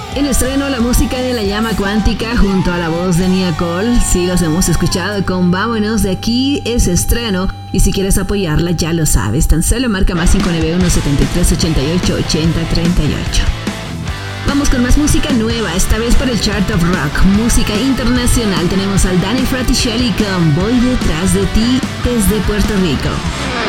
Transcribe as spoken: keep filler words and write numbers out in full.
En estreno, la música de La Llama Cuántica junto a la voz de Nia Cole. Sí, los hemos escuchado con Vámonos de aquí, es estreno. Y si quieres apoyarla, ya lo sabes. Tan solo marca más cinco nueve uno, setenta y tres, ochenta y ocho, ochenta, treinta y ocho. Vamos con más música nueva, esta vez por el Chart of Rock. Música internacional. Tenemos al Danny Fraticelli con Voy detrás de ti desde Puerto Rico.